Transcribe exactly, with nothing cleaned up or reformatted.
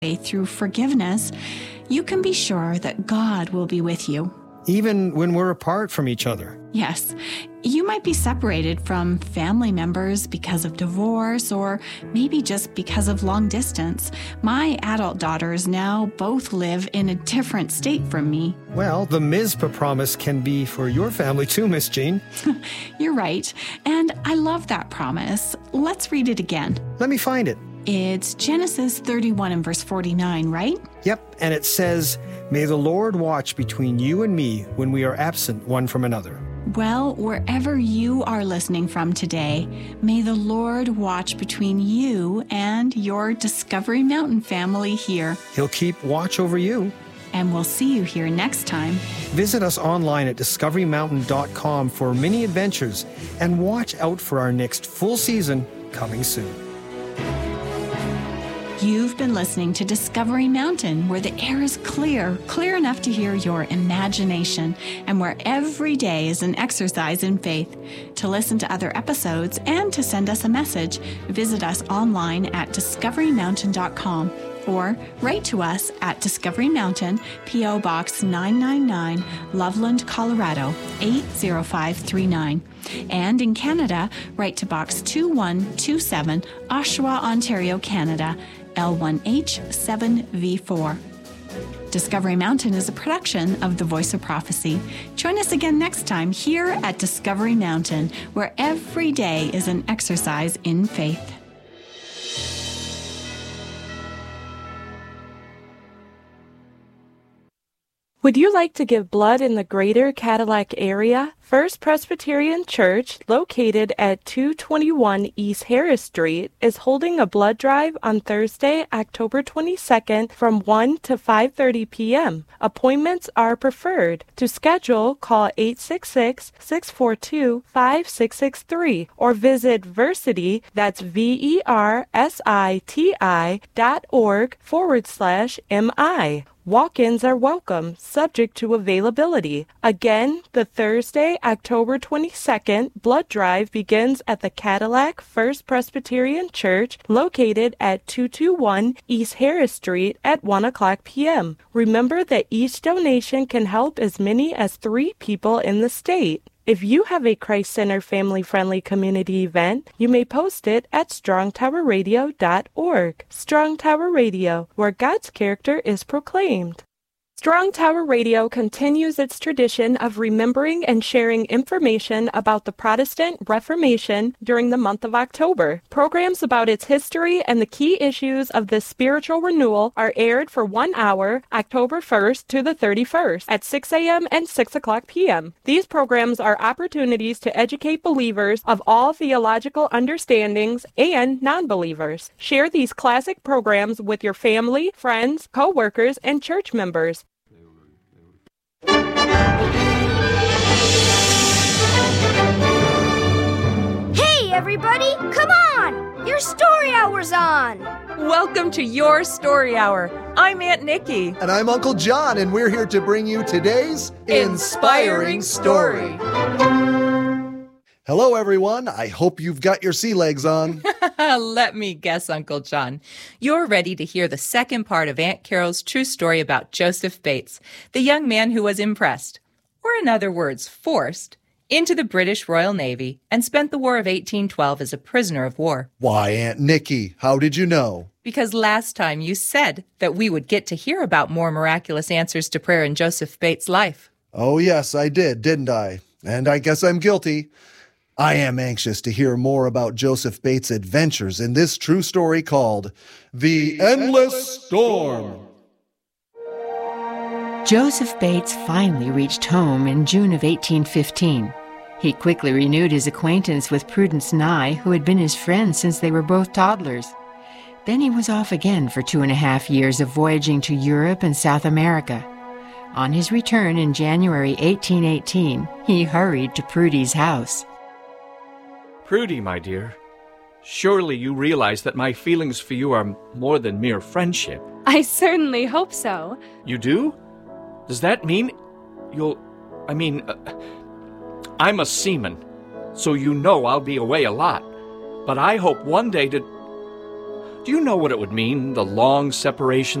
through forgiveness, you can be sure that God will be with you. Even when we're apart from each other. Yes, you might be separated from family members because of divorce or maybe just because of long distance. My adult daughters now both live in a different state from me. Well, the Mizpah promise can be for your family too, Miss Jean. You're right, and I love that promise. Let's read it again. Let me find it. It's Genesis thirty-one and verse forty-nine, right? Yep, and it says, "May the Lord watch between you and me when we are absent one from another." Well, wherever you are listening from today, may the Lord watch between you and your Discovery Mountain family here. He'll keep watch over you. And we'll see you here next time. Visit us online at discovery mountain dot com for many adventures, and watch out for our next full season coming soon. You've been listening to Discovery Mountain, where the air is clear, clear enough to hear your imagination, and where every day is an exercise in faith. To listen to other episodes and to send us a message, visit us online at discovery mountain dot com or write to us at Discovery Mountain, P O Box nine nine nine, Loveland, Colorado eight zero five three nine. And in Canada, write to Box two one two seven, Oshawa, Ontario, Canada, L one H seven V four. Discovery Mountain is a production of The Voice of Prophecy. Join us again next time here at Discovery Mountain, where every day is an exercise in faith. Would you like to give blood in the greater Cadillac area? First Presbyterian Church, located at two twenty-one East Harris Street, is holding a blood drive on Thursday, October twenty-second from one to five thirty p.m. Appointments are preferred. To schedule, call eight six six, six four two, five six six three or visit Versity, that's V-E-R-S-I-T-I dot org forward slash M-I. Walk-ins are welcome, subject to availability. Again, the Thursday, October twenty-second, blood drive begins at the Cadillac First Presbyterian Church, located at two twenty-one East Harris Street at one o'clock p.m. Remember that each donation can help as many as three people in the state. If you have a Christ Center family-friendly community event, you may post it at strong tower radio dot org. Strong Tower Radio, where God's character is proclaimed. Strong Tower Radio continues its tradition of remembering and sharing information about the Protestant Reformation during the month of October. Programs about its history and the key issues of this spiritual renewal are aired for one hour, October first to the thirty-first, at six a.m. and six o'clock p.m. These programs are opportunities to educate believers of all theological understandings and non-believers. Share these classic programs with your family, friends, co-workers, and church members. Hey, everybody! Come on! Your story hour's on! Welcome to Your Story Hour. I'm Aunt Nikki. And I'm Uncle John, and we're here to bring you today's Inspiring Story. Hello, everyone. I hope you've got your sea legs on. Let me guess, Uncle John. You're ready to hear the second part of Aunt Carol's true story about Joseph Bates, the young man who was impressed, or in other words, forced, into the British Royal Navy and spent the War of eighteen twelve as a prisoner of war. Why, Aunt Nikki, how did you know? Because last time you said that we would get to hear about more miraculous answers to prayer in Joseph Bates' life. Oh, yes, I did, didn't I? And I guess I'm guilty. I am anxious to hear more about Joseph Bates' adventures in this true story called The Endless Storm. Joseph Bates finally reached home in June of eighteen fifteen. He quickly renewed his acquaintance with Prudence Nye, who had been his friend since they were both toddlers. Then he was off again for two and a half years of voyaging to Europe and South America. On his return in January eighteen eighteen, he hurried to Prudy's house. Prudy, my dear, surely you realize that my feelings for you are more than mere friendship. I certainly hope so. You do? Does that mean you'll... I mean, uh, I'm a seaman, so you know I'll be away a lot. But I hope one day to... Do you know what it would mean, the long separation